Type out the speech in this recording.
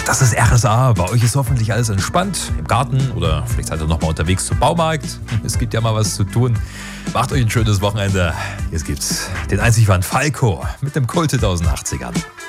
Das ist RSA. Bei euch ist hoffentlich alles entspannt. Im Garten oder vielleicht seid ihr noch mal unterwegs zum Baumarkt. Es gibt ja mal was zu tun. Macht euch ein schönes Wochenende. Jetzt gibt's den einzig wahren Falco mit dem Kult aus den 80ern.